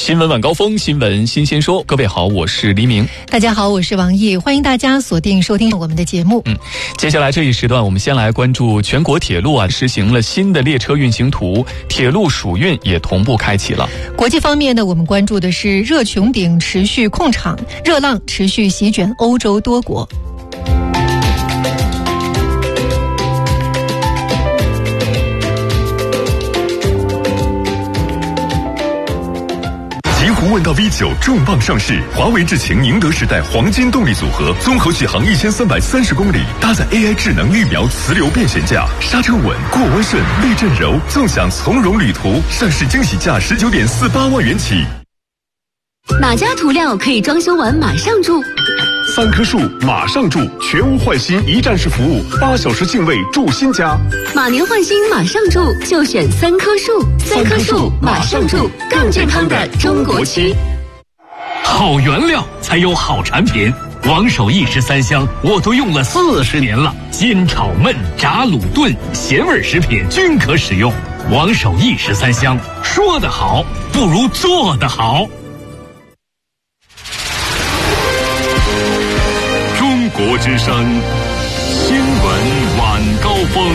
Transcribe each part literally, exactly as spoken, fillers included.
新闻晚高峰，新闻新鲜说。各位好，我是黎明。 大家好，我是王毅，欢迎大家锁定收听我们的节目。 嗯，接下来这一时段，我们先来关注全国铁路啊实行了新的列车运行图，铁路暑运也同步开启了。 国际方面呢，我们关注的是热穹顶持续控场，热浪持续席卷欧洲多国。 极狐问道 V 九 重磅上市，华为智擎宁德时代黄金动力组合，综合续航一千三百三十公里，搭载 A I 智能预瞄磁流变悬架，刹车稳，过弯顺，避震柔，纵享从容旅途。上市惊喜价十九点四八万元起。 哪家涂料可以装修完马上住？ 三棵树马上住，全屋换新一站式服务，八小时净位住新家。 马年换新马上住，就选三棵树。三棵树马上住，更健康的中国区。 好原料才有好产品，王守义十三香我都用了四十年了，煎炒焖炸卤炖咸味食品均可使用。王守义十三香，说得好不如做得好。 中国之声新闻晚高峰。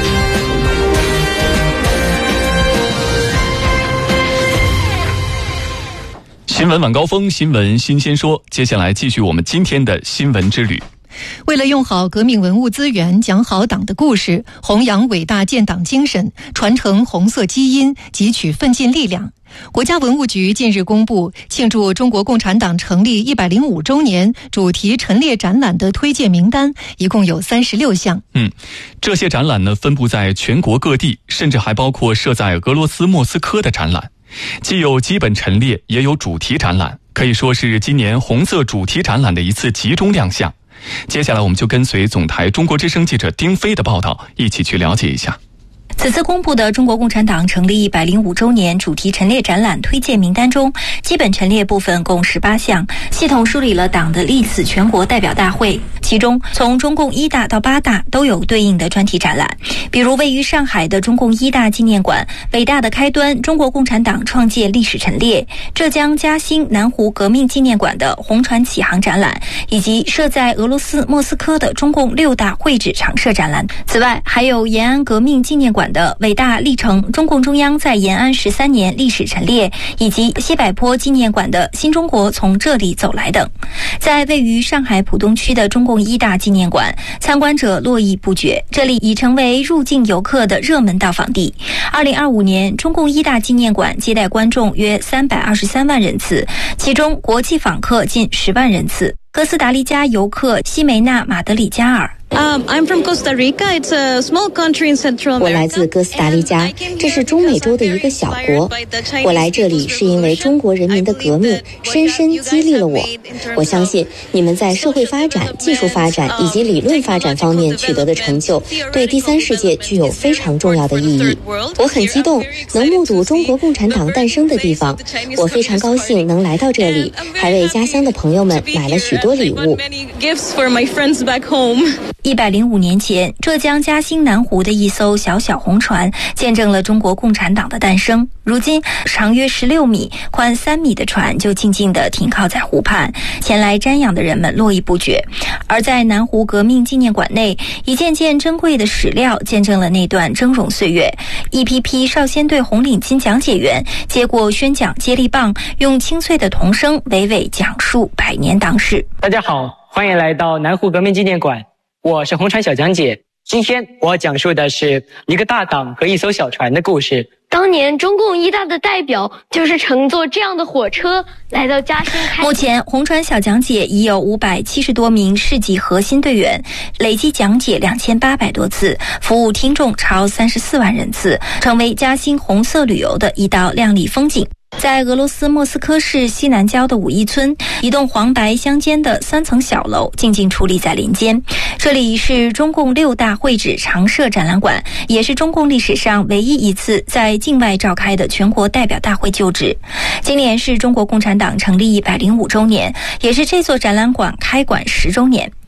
新闻晚高峰，新闻新鲜说。接下来继续我们今天的新闻之旅。 为了用好革命文物资源，讲好党的故事，弘扬伟大建党精神，传承红色基因，汲取奋进力量，国家文物局近日公布庆祝中国共产党成立一百零五周年主题陈列展览的推荐名单，一共有三十六项。 嗯，这些展览呢分布在全国各地，甚至还包括设在俄罗斯莫斯科的展览。既有基本陈列，也有主题展览，可以说是今年红色主题展览的一次集中亮相。接下来我们就跟随总台中国之声记者丁飞的报道，一起去了解一下。 此次公布的中国共产党成立一百零五周年主题陈列展览推荐名单中，基本陈列部分共十八项，系统梳理了党的历次全国代表大会，其中从中共一大到八大都有对应的专题展览。比如位于上海的中共一大纪念馆伟大的开端中国共产党创建历史陈列，浙江嘉兴南湖革命纪念馆的红船启航展览，以及设在俄罗斯莫斯科的中共六大会址常设展览。此外还有延安革命纪念馆的伟大历程中共中央在延安十三年历史陈列，以及西柏坡纪念馆的新中国从这里走来等。在位于上海浦东区的中共一大纪念馆，参观者络绎不绝，这里已成为入境游客的热门到访地。二零二五年中共一大纪念馆接待观众约三百二十三万人次，其中国际访客近十万人次。哥斯达黎加游客西梅纳马德里加尔 Um, I'm from Costa Rica. It's a small country in Central America. 我来自哥斯达黎加，这是中美洲的一个小国。我来这里是因为中国人民的革命深深激励了我。我相信你们在社会发展、技术发展以及理论发展方面取得的成就，对第三世界具有非常重要的意义。我很激动能目睹中国共产党诞生的地方，我非常高兴能来到这里，还为家乡的朋友们买了许多礼物。 一百零五年前，浙江嘉兴南湖的一艘小小红船见证了中国共产党的诞生。如今，长约十六米、宽三米的船就静静地停靠在湖畔，前来瞻仰的人们络绎不绝。而在南湖革命纪念馆内，一件件珍贵的史料见证了那段峥嵘岁月。一批批少先队红领巾讲解员接过宣讲接力棒，用清脆的童声娓娓讲述百年党史。 大家好，欢迎来到南湖革命纪念馆。我是红船小讲解，今天我要讲述的是一个大党和一艘小船的故事。 当年中共一大的代表就是乘坐这样的火车来到嘉兴开。 目前红船小讲解已有五百七十多名市级核心队员，累计讲解两千八百多次，服务听众超三十四万人次，成为嘉兴红色旅游的一道亮丽风景。在俄罗斯莫斯科市西南郊的五一村，一栋黄白相间的三层小楼静静矗立在林间。这里是中共六大会址常设展览馆，也是中共历史上唯一一次在境外召开的全国代表大会旧址。今年是中国共产党成立一百零五周年，也是这座展览馆开馆十周年。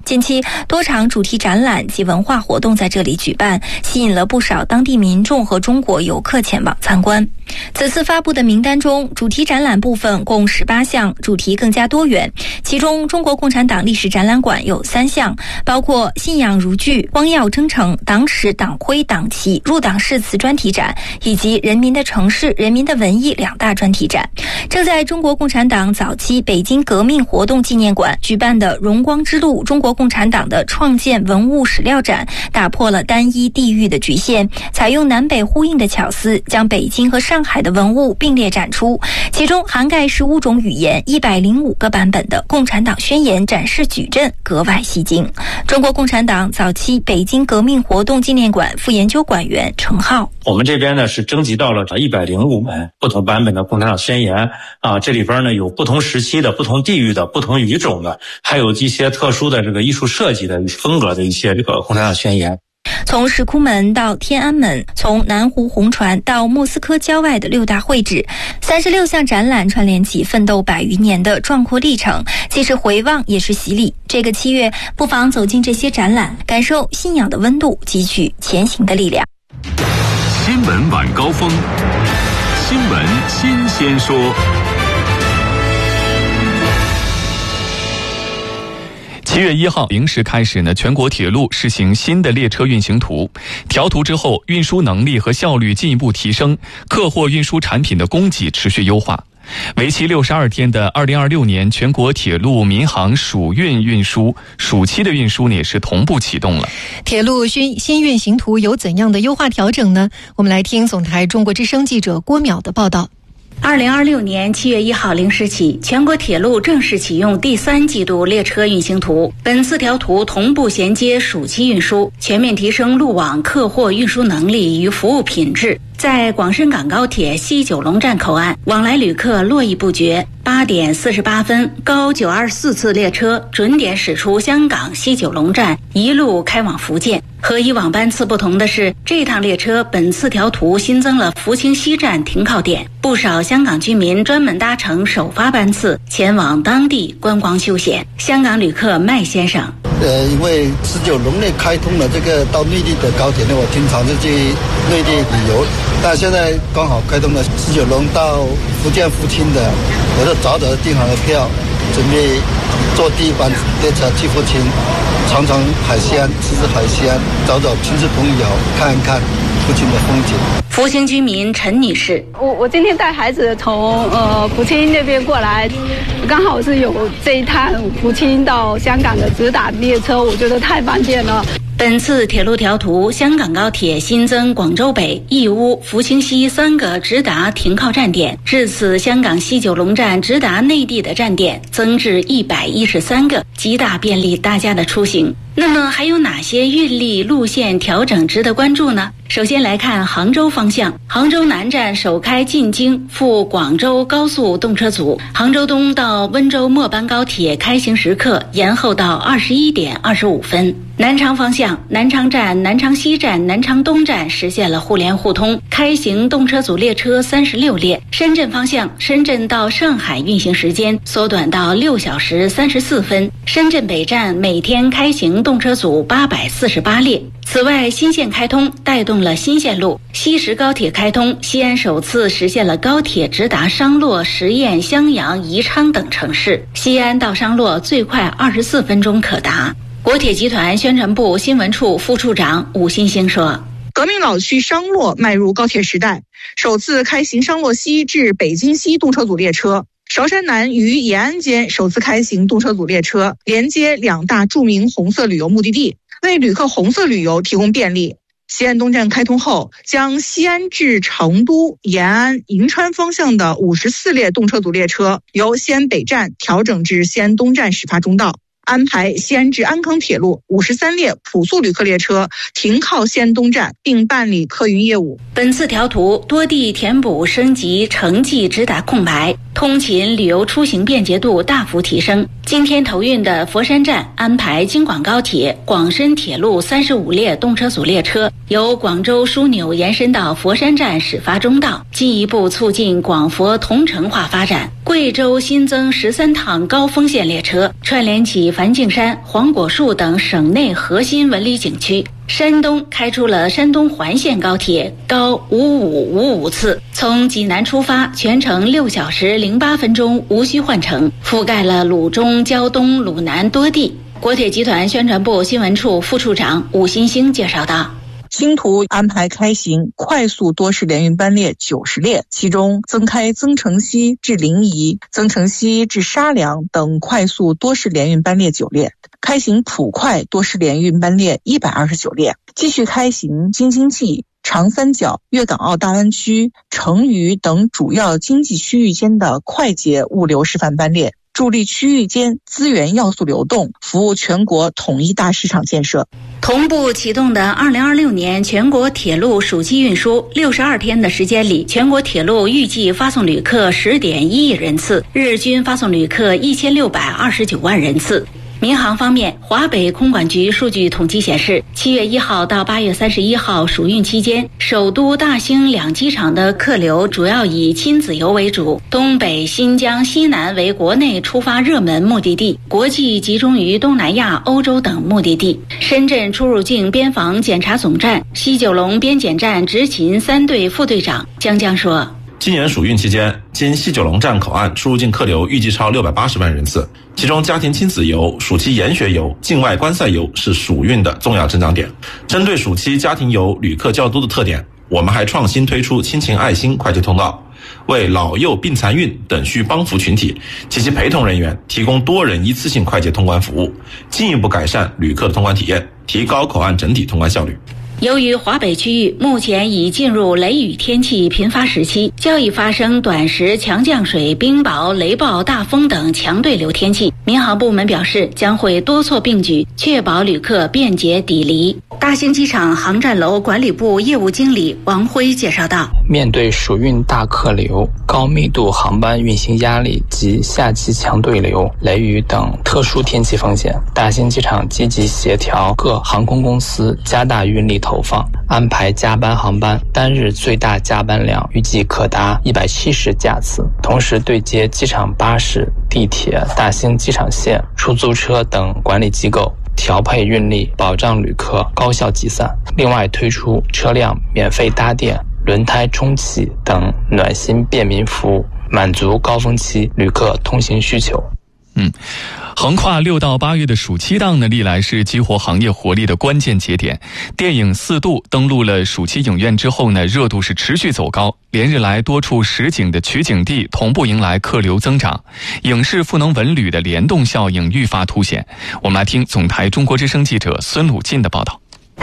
近期多场主题展览及文化活动在这里举办，吸引了不少当地民众和中国游客前往参观。此次发布的名单中，主题展览部分共十八项，主题更加多元。其中，中国共产党历史展览馆有三项，包括信仰如炬、光耀征程、党史、党徽、党旗、入党誓词专题展，以及人民的城市、人民的文艺两大专题展。正在中国共产党早期北京革命活动纪念馆举办的荣光之路中国共产党的创建文物史料展，打破了单一地域的局限，采用南北呼应的巧思，将北京和上海的文物并列展出，其中涵盖十五种语言、一百零五个版本的共产党宣言展示矩阵格外吸睛。中国共产党早期北京革命活动纪念馆副研究馆员程浩： 我们这边呢是征集到了一百零五本不同版本的共产党宣言啊，这里边呢有不同时期的、不同地域的、不同语种的，还有一些特殊的这个艺术设计的风格的一些这个共产党宣言。 从石窟门到天安门，从南湖红船到莫斯科郊外的六大会址，三十六项展览串联起奋斗百余年的壮阔历程，既是回望也是洗礼。这个七月，不妨走进这些展览，感受信仰的温度，汲取前行的力量。 新闻晚高峰，新闻新鲜说。 七月一号零时开始呢，全国铁路试行新的列车运行图。调图之后，运输能力和效率进一步提升，客货运输产品的供给持续优化。为期六十二天的二零二六年全国铁路民航暑运运输暑期的运输呢，也是同步启动了。 铁路新新运行图有怎样的优化调整呢？我们来听总台中国之声记者郭淼的报道。 二零二六年七月一号零时起，全国铁路正式启用第三季度列车运行图。本四条图同步衔接暑期运输，全面提升路网客货运输能力与服务品质。在广深港高铁西九龙站口岸，往来旅客络绎不绝。八点四十八分，高九二四次列车准点驶出香港西九龙站，一路开往福建。和以往班次不同的是，这趟列车本次条图新增了福清西站停靠点，不少香港居民专门搭乘首发班次前往当地观光休闲。香港旅客麦先生： 呃，因为十九龙内开通了这个到内地的高铁呢，我经常是去内地旅游，但现在刚好开通了十九龙到福建福清的，我就早早的订好了票，准备坐第一班列车去福清，尝尝海鲜，吃吃海鲜，找找亲戚朋友，看一看福清的风景。 福清居民陈女士： 我我今天带孩子从呃福清那边过来，刚好是有这一趟福清到香港的直达列车，我觉得太方便了。 本次铁路调图，香港高铁新增广州北、义乌、福清西三个直达停靠站点，至此香港西九龙站直达内地的站点增至一百一十三个，极大便利大家的出行。那么还有哪些运力路线调整值得关注呢？首先来看杭州方向，杭州南站首开进京赴广州高速动车组，杭州东到温州末班高铁开行时刻延后到二十一点二十五分。南昌方向，南昌站、南昌西站、南昌东站实现了互联互通，开行动车组列车三十六列。深圳方向，深圳到上海运行时间缩短到六小时三十四分。深圳北站每天开行动车组八百四十八列。此外，新线开通带动了新线路，西石高铁开通，西安首次实现了高铁直达商洛、十堰、襄阳、宜昌等城市，西安到商洛最快二十四分钟可达。国铁集团宣传部新闻处副处长武新兴说： 革命老区商洛迈入高铁时代，首次开行商洛西至北京西动车组列车，韶山南与延安间首次开行动车组列车，连接两大著名红色旅游目的地，为旅客红色旅游提供便利。西安东站开通后，将西安至成都、延安、银川方向的五十四列动车组列车由西安北站调整至西安东站始发终到，安排西安至安康铁路五十三列普速旅客列车停靠西安东站，并办理客运业务。 本次调图多地填补升级城际直达空白， 通勤旅游出行便捷度大幅提升。今天投运的佛山站安排京广高铁、广深铁路三十五列动车组列车由广州枢纽延伸到佛山站始发终到，进一步促进广佛同城化发展。贵州新增十三趟高风线列车，串联起梵净山、黄果树等省内核心文旅景区。山东开出了山东环线高铁，高五五五五次，从济南出发，全程六小时零八分钟，无需换乘，覆盖了鲁中、胶东、鲁南多地。国铁集团宣传部新闻处副处长武新兴介绍道。 星途安排开行快速多式联运班列九十列，其中增开增城西至临沂、增城西至沙梁等快速多式联运班列九列，开行普快多式联运班列一百二十九列，继续开行京津冀、长三角、粤港澳大湾区、成渝等主要经济区域间的快捷物流示范班列，助力区域间资源要素流动，服务全国统一大市场建设。 同步启动的二零二六年全国铁路暑期运输，六十二天的时间里，全国铁路预计发送旅客十点一亿人次，日均发送旅客一千六百二十九万人次。民航方面，华北空管局数据统计显示，七月一号到八月三十一号暑运期间，首都大兴两机场的客流主要以亲子游为主，东北、新疆、西南为国内出发热门目的地，国际集中于东南亚、欧洲等目的地。深圳出入境边防检查总站、西九龙边检站执勤三队副队长江江说。 今年暑运期间，经西九龙站口岸出入境客流预计超六百八十万人次，其中家庭亲子游、暑期研学游、境外观赛游是暑运的重要增长点。针对暑期家庭游旅客较多的特点，我们还创新推出亲情爱心快捷通道，为老幼病残孕等需帮扶群体及其陪同人员提供多人一次性快捷通关服务，进一步改善旅客的通关体验，提高口岸整体通关效率。 由于华北区域目前已进入雷雨天气频发时期，较易发生短时强降水、冰雹、雷暴、大风等强对流天气，民航部门表示将会多措并举，确保旅客便捷抵离。大兴机场航站楼管理部业务经理王辉介绍道， 面对暑运大客流、高密度航班运行压力及夏季强对流、雷雨等特殊天气风险，大兴机场积极协调各航空公司加大运力投放，安排加班航班，单日最大加班量预计可达一百七十架次，同时对接机场巴士、地铁、大兴机场线、出租车等管理机构，调配运力，保障旅客高效集散。另外推出车辆免费搭电、轮胎充气等暖心便民服务，满足高峰期旅客通行需求。 嗯，横跨六到八月的暑期档呢，历来是激活行业活力的关键节点。电影《四渡》登陆了暑期影院之后呢，热度是持续走高，连日来多处实景的取景地同步迎来客流增长，影视赋能文旅的联动效应愈发凸显。我们来听总台中国之声记者孙鲁进的报道。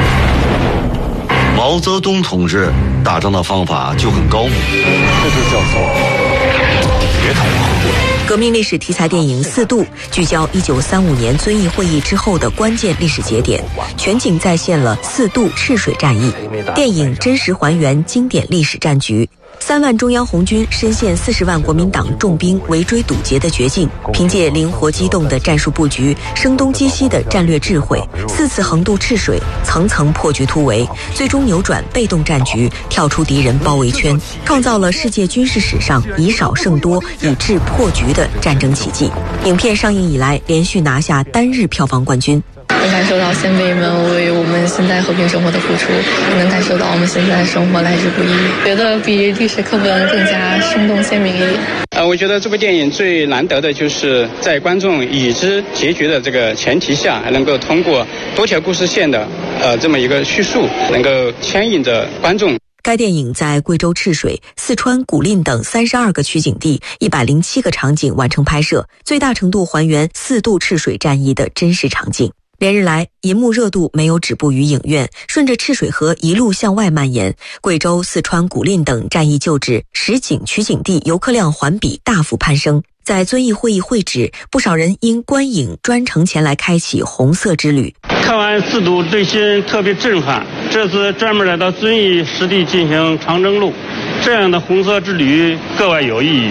毛泽东同志打仗的方法就很高明，这就叫做别讨好。 革命历史题材电影《四渡》聚焦一九三五年遵义会议之后的关键历史节点，全景再现了四渡赤水战役。电影真实还原经典历史战局。三万中央红军深陷四十万国民党重兵围追堵截的绝境，凭借灵活机动的战术布局、声东击西的战略智慧，四次横渡赤水，层层破局突围，最终扭转被动战局，跳出敌人包围圈，创造了世界军事史上以少胜多、以智破局的战争奇迹。影片上映以来，连续拿下单日票房冠军。 能感受到先辈们为我们现在和平生活的付出，能感受到我们现在生活来之不易，觉得比历史课本更加生动鲜明一点。 呃，我觉得这部电影最难得的就是在观众已知结局的这个前提下，还能够通过多条故事线的呃这么一个叙述，能够牵引着观众。 该电影在贵州赤水、四川古蔺等三十二个取景地、一百零七个场景完成拍摄，最大程度还原四渡赤水战役的真实场景。连日来，银幕热度没有止步于影院，顺着赤水河一路向外蔓延。贵州、四川古蔺等战役旧址、实景取景地游客量环比大幅攀升。在遵义会议会址，不少人因观影专程前来开启红色之旅。 看完四渡，内心特别震撼。这次专门来到遵义实地进行长征路，这样的红色之旅格外有意义。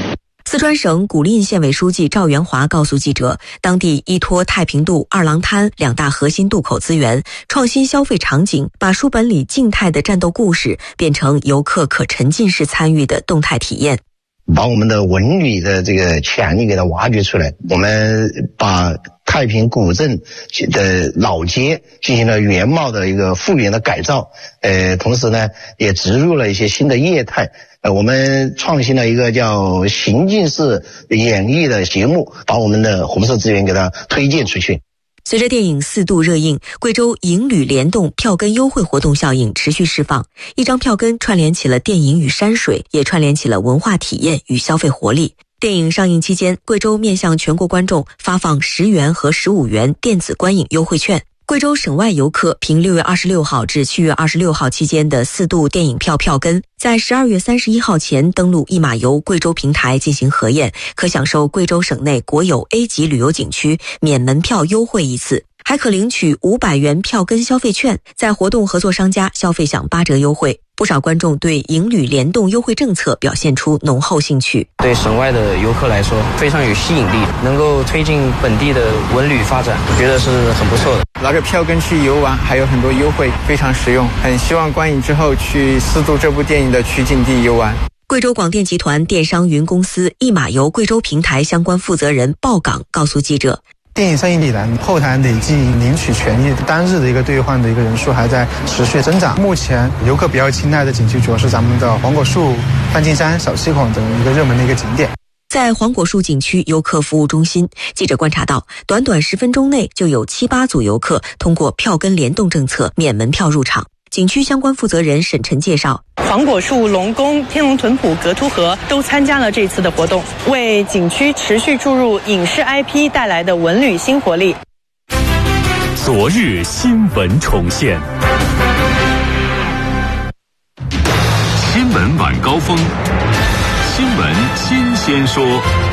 四川省古蔺县委书记赵元华告诉记者，当地依托太平渡、二郎滩两大核心渡口资源，创新消费场景，把书本里静态的战斗故事变成游客可沉浸式参与的动态体验。 把我们的文旅的这个潜力给它挖掘出来，我们把太平古镇的老街进行了原貌的一个复原的改造，呃，同时呢，也植入了一些新的业态。呃，我们创新了一个叫情境式演绎的节目，把我们的红色资源给它推荐出去。 随着电影四渡热映，贵州影旅联动票根优惠活动效应持续释放，一张票根串联起了电影与山水，也串联起了文化体验与消费活力。电影上映期间，贵州面向全国观众发放十元和十五元电子观影优惠券。贵州省外游客凭六月二十六号至七月二十六号期间的四渡电影票票根，在十二月三十一号前登录一马游贵州平台进行核验，可享受贵州省内国有 A 级旅游景区免门票优惠一次，还可领取五百元票根消费券，在活动合作商家消费享八折优惠。不少观众对影旅联动优惠政策表现出浓厚兴趣。 对省外的游客来说非常有吸引力，能够推进本地的文旅发展，我觉得是很不错的。 拿着票根去游玩还有很多优惠，非常实用，很希望观影之后去四渡这部电影的取景地游玩。 贵州广电集团电商云公司一马游贵州平台相关负责人鲍岗告诉记者， 电影上映以来，后台累计领取权益单日的一个兑换的一个人数还在持续增长。目前游客比较青睐的景区主要是咱们的黄果树、梵净山、小七孔等一个热门的一个景点。 在黄果树景区游客服务中心，记者观察到，短短十分钟内就有七八组游客通过票根联动政策免门票入场。景区相关负责人沈晨介绍， 黄果树、龙宫、天龙屯堡、格凸河都参加了这次的活动，为景区持续注入影视 I P 带来的文旅新活力。 昨日新闻重现，新闻晚高峰，新闻新鲜说。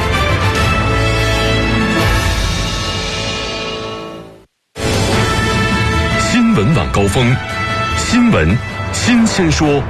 新闻晚高峰，新闻新鲜说。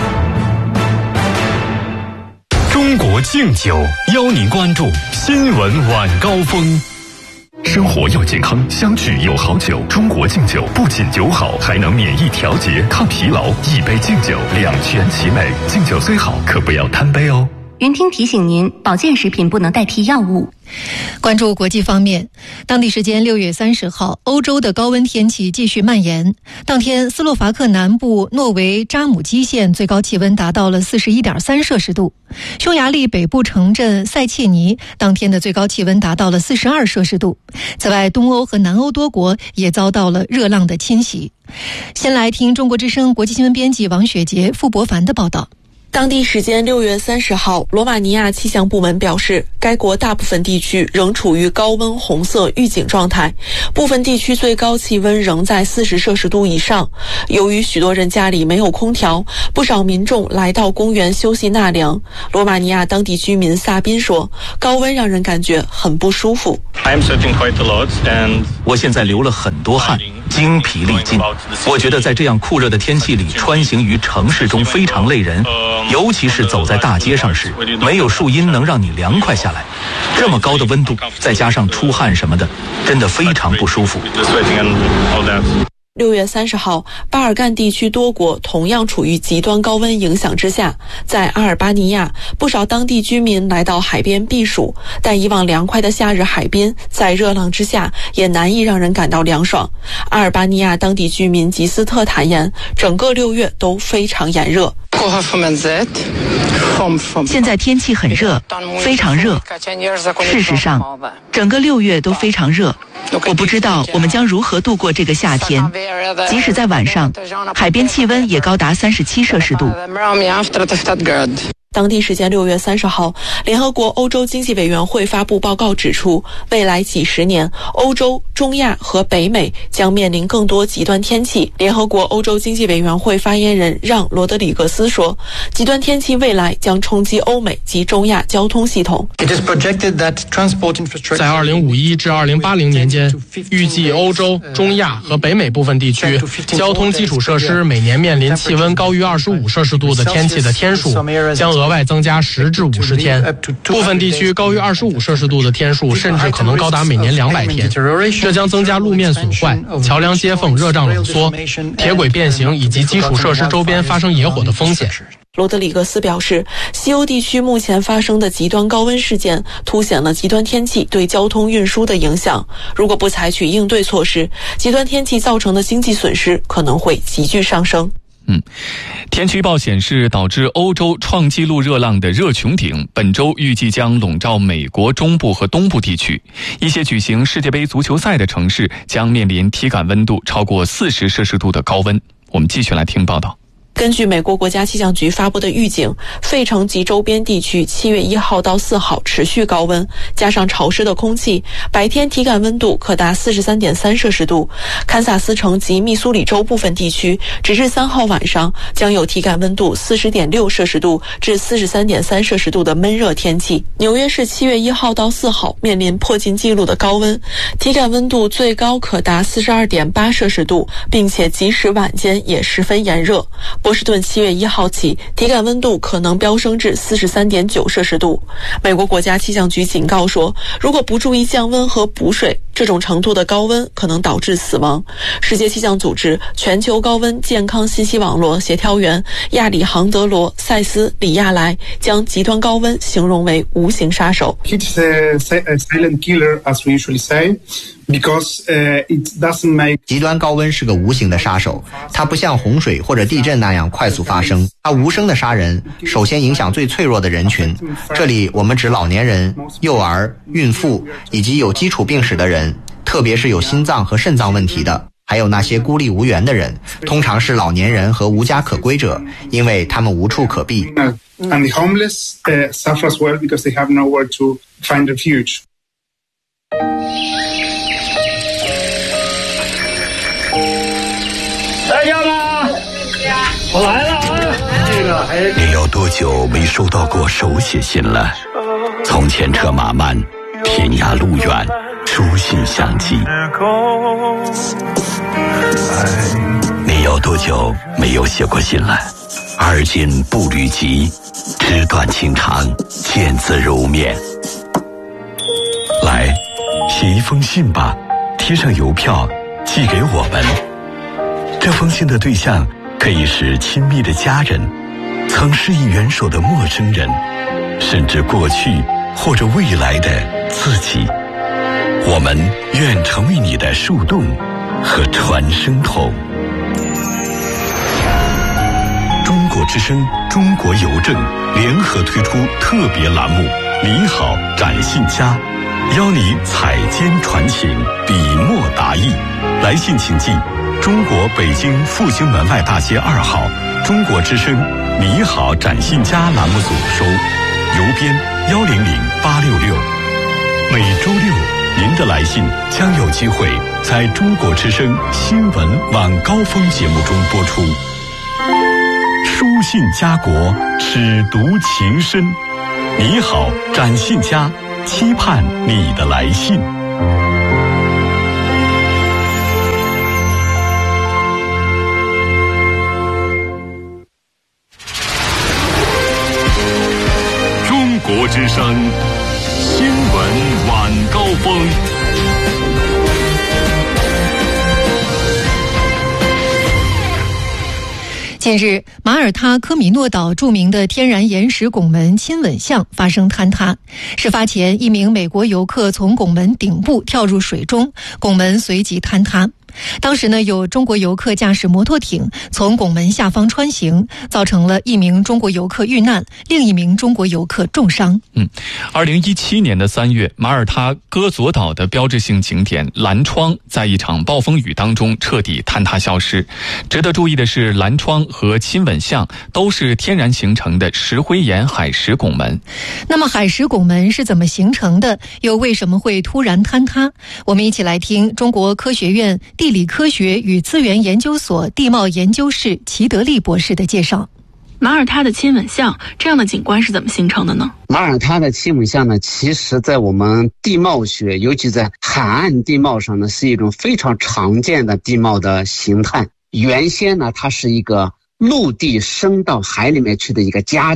中国敬酒邀您关注新闻晚高峰。生活要健康，相聚有好酒。中国敬酒不仅酒好，还能免疫调节、抗疲劳。一杯敬酒，两全其美。敬酒虽好，可不要贪杯哦。 云听提醒您，保健食品不能代替药物。 关注国际方面，当地时间六月三十号，欧洲的高温天气继续蔓延。当天，斯洛伐克南部诺维扎姆基县最高气温达到了 四十一点三摄氏度。匈牙利北部城镇塞切尼当天的最高气温达到了四十二摄氏度。此外，东欧和南欧多国也遭到了热浪的侵袭。先来听中国之声国际新闻编辑王雪杰、傅博凡的报道。 当地时间六月三十号，罗马尼亚气象部门表示，该国大部分地区仍处于高温红色预警状态，部分地区最高气温仍在四十摄氏度以上。由于许多人家里没有空调，不少民众来到公园休息纳凉。罗马尼亚当地居民萨宾说，高温让人感觉很不舒服。 我现在流了很多汗，精疲力尽。我觉得在这样酷热的天气里穿行于城市中非常累人，尤其是走在大街上时，没有树荫能让你凉快下来。这么高的温度，再加上出汗什么的，真的非常不舒服。 六月三十号，巴尔干地区多国同样处于极端高温影响之下。在阿尔巴尼亚，不少当地居民来到海边避暑，但以往凉快的夏日海滨，在热浪之下也难以让人感到凉爽。阿尔巴尼亚当地居民吉斯特坦言，整个六月都非常炎热。 现在天气很热，非常热。事实上，整个六月都非常热。我不知道我们将如何度过这个夏天。即使在晚上，海边气温也高达三十七摄氏度。 当地时间六月三十号，联合国欧洲经济委员会发布报告指出，未来几十年，欧洲、中亚和北美将面临更多极端天气。联合国欧洲经济委员会发言人让·罗德里格斯说，极端天气未来将冲击欧美及中亚交通系统。 在二零五一至二零八零年间，预计欧洲、中亚和北美部分地区交通基础设施每年面临气温高于二十五摄氏度的天气的天数将额额外增加十至五十天，部分地区高于二十五摄氏度的天数甚至可能高达每年两百天。这将增加路面损坏、桥梁接缝、热胀冷缩、铁轨变形以及基础设施周边发生野火的风险。 罗德里格斯表示，西欧地区目前发生的极端高温事件凸显了极端天气对交通运输的影响。如果不采取应对措施，极端天气造成的经济损失可能会急剧上升。 嗯，天气预报显示，导致欧洲创纪录热浪的热穹顶本周预计将笼罩美国中部和东部地区，一些举行世界杯足球赛的城市将面临体感温度超过四十摄氏度的高温。我们继续来听报道。 根据美国国家气象局发布的预警，费城及周边地区七月一号到四号持续高温，加上潮湿的空气，白天体感温度可达 四十三点三摄氏度。堪萨斯城及密苏里州部分地区直至三号晚上将有体感温度 四十点六摄氏度至 四十三点三摄氏度的闷热天气。纽约市七月一号到四号面临破纪录的高温，体感温度最高可达 四十二点八摄氏度，并且即使晚间也十分炎热。波士顿七月一号起，体感温度可能飙升至 四十三点九摄氏度。美国国家气象局警告说，如果不注意降温和补水，这种程度的高温可能导致死亡。世界气象组织全球高温健康信息网络协调员亚里杭德罗·塞斯里亚莱将极端高温形容为无形杀手。 It's a silent killer, as we usually say. Because, uh, it doesn't make... 极端高温是个无形的杀手，它不像洪水或者地震那样快速发生，它无声的杀人，首先影响最脆弱的人群。这里我们指老年人、幼儿、孕妇以及有基础病史的人，特别是有心脏和肾脏问题的，还有那些孤立无援的人，通常是老年人和无家可归者，因为他们无处可避。 And the homeless uh, suffer as well because they have nowhere to find refuge. 大家吗？我来了啊！这个还你有多久没收到过手写信了？从前车马慢，天涯路远，书信相寄。你有多久没有写过信了？而今步履急，纸短情长，见字如面。来，写一封信吧，贴上邮票，寄给我们。这封信的对象可以是亲密的家人，曾施以援手的陌生人，甚至过去或者未来的自己。我们愿成为你的树洞和传声筒。中国之声、中国邮政联合推出特别栏目“你好，展信佳”，邀你采笺传情，笔墨达意。来信请寄中国北京复兴门外大街二号中国之声“你好，展信佳”栏目组收，邮编幺零零八六六。每周六，您的来信将有机会在中国之声新闻晚高峰节目中播出。书信家国，尺读情深。你好，展信佳，期盼你的来信。 中国之声新闻晚高峰。 近日，马耳他科米诺岛著名的天然岩石拱门亲吻巷发生坍塌。事发前，一名美国游客从拱门顶部跳入水中，拱门随即坍塌。当时呢，有中国游客驾驶摩托艇从拱门下方穿行，造成了一名中国游客遇难，另一名中国游客重伤。 嗯，二零一七年的三月，马耳他戈佐岛的标志性景点蓝窗在一场暴风雨当中彻底坍塌消失。值得注意的是，蓝窗和亲吻巷都是天然形成的石灰岩海蚀拱门。 那么，海蚀拱门是怎么形成的？又为什么会突然坍塌？我们一起来听中国科学院地理科学与资源研究所地貌研究室齐德利博士的介绍。 马耳他的亲吻巷这样的景观是怎么形成的呢？ 马耳他的亲吻巷呢，其实在我们地貌学，尤其在海岸地貌上呢，是一种非常常见的地貌的形态。原先呢，它是一个陆地升到海里面去的一个夹角，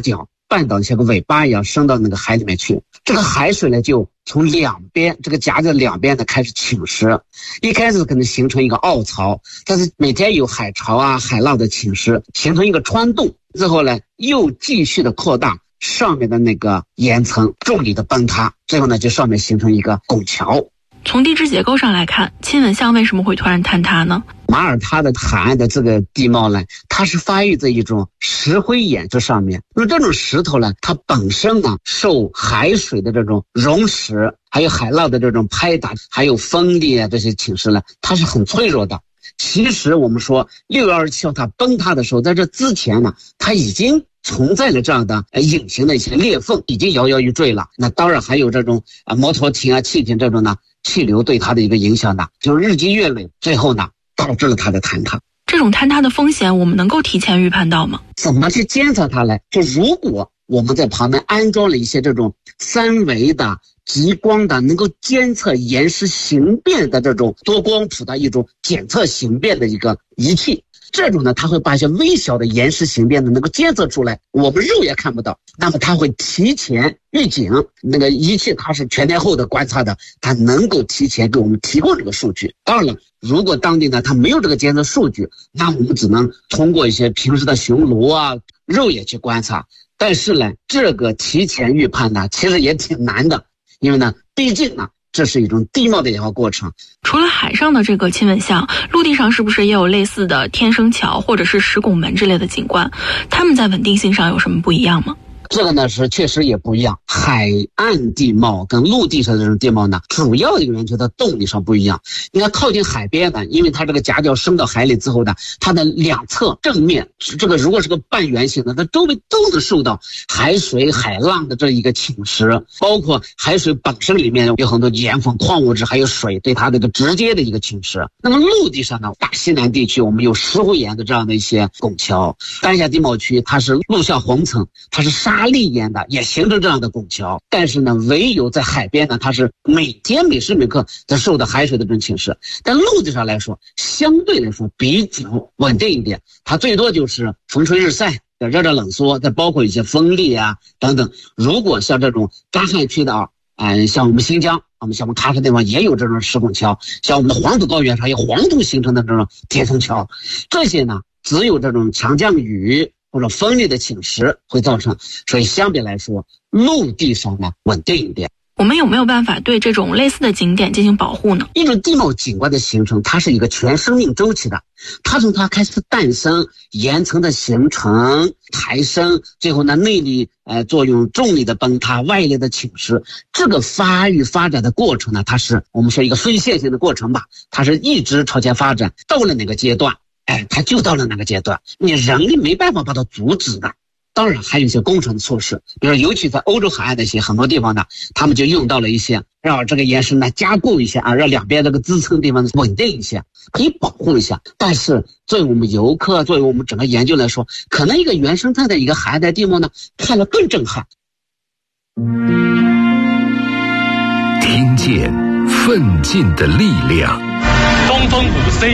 半岛像个尾巴一样伸到那个海里面去。这个海水呢就从两边这个夹着两边呢开始侵蚀，一开始可能形成一个凹槽，但是每天有海潮啊海浪的侵蚀，形成一个穿洞，之后呢又继续的扩大上面的那个岩层，重力的崩塌，最后呢就上面形成一个拱桥。 从地质结构上来看，亲吻巷为什么会突然坍塌呢？ 马耳他的海岸的这个地貌呢，它是发育在一种石灰岩这上面。那么这种石头呢，它本身呢受海水的这种溶蚀，还有海浪的这种拍打，还有风力啊这些侵蚀呢，它是很脆弱的。其实我们说六月二十七号它崩塌的时候，在这之前呢，它已经存在了这样的呃隐形的一些裂缝，已经摇摇欲坠了。那当然还有这种啊摩托艇啊汽艇这种呢气流对它的一个影响呢，就是日积月累，最后呢导致了它的坍塌。 这种坍塌的风险我们能够提前预判到吗？ 怎么去监测它呢？就如果我们在旁边安装了一些这种三维的极光的能够监测岩石形变的这种多光谱的一种检测形变的一个仪器，这种呢它会把一些微小的岩石形变的能够监测出来，我们肉眼看不到，那么它会提前预警，那个仪器它是全天候的观察的，它能够提前给我们提供这个数据。当然了，如果当地呢它没有这个监测数据，那我们只能通过一些平时的巡逻啊肉眼去观察。但是呢这个提前预判呢其实也挺难的，因为呢毕竟呢这是一种地貌的演化过程。 除了海上的这个亲吻巷，陆地上是不是也有类似的天生桥或者是石拱门之类的景观？它们在稳定性上有什么不一样吗？ 这个呢是确实也不一样，海岸地貌跟陆地上的这种地貌呢，主要的一个原因就是它动力上不一样。你看靠近海边呢，因为它这个夹角升到海里之后呢，它的两侧正面，这个如果是个半圆形的，它周围都是受到海水海浪的这一个侵蚀，包括海水本身里面有很多盐分、矿物质还有水对它这个直接的一个侵蚀。那么陆地上呢，大西南地区我们有石灰岩的这样的一些拱桥，丹霞地貌区它是陆下红层，它是沙沙砾岩的也形成这样的拱桥，但是呢唯有在海边呢它是每天每时每刻在受到海水的这种侵蚀，但陆地上来说相对来说比较稳定一点，它最多就是风吹日晒热热冷缩，再包括一些风力啊等等。如果像这种干旱区的啊，嗯、呃，像我们新疆，我们像我们喀什地方也有这种石拱桥，像我们的黄土高原上有黄土形成的这种铁层桥，这些呢只有这种强降雨或者风力的侵蚀会造成，所以相比来说陆地上呢稳定一点。 我们有没有办法对这种类似的景点进行保护呢？ 一种地貌景观的形成，它是一个全生命周期的，它从它开始诞生、岩层的形成、抬升，最后呢内力呃作用、重力的崩塌、外力的侵蚀，这个发育发展的过程呢，它是我们说一个非线性的过程吧，它是一直朝前发展，到了哪个阶段哎，它就到了那个阶段，你人力没办法把它阻止的。当然还有一些工程的措施，比如尤其在欧洲海岸的一些很多地方呢，他们就用到了一些让这个岩石呢加固一下啊，让两边这个支撑地方稳定一些，可以保护一下。但是作为我们游客，作为我们整个研究来说，可能一个原生态的一个海岸的地貌呢，看了更震撼。 听见奋进的力量， 东风五 C。